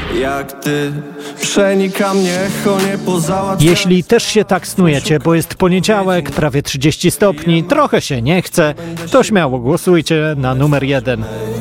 jak ty. Przenika mnie echo niepozałatwione. Jeśli też się tak snujecie, bo jest poniedziałek, prawie 30 stopni, trochę się nie chce, to śmiało głosujcie na numer 1.